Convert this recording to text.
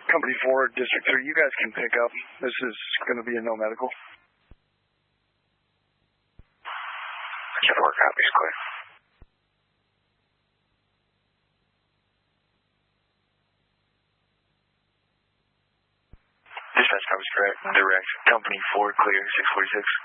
Company 4, District 3, you guys can pick up. This is going to be a no medical. 4 copies, clear. Dispatch copies correct. Direct. Company 4, clear, 646.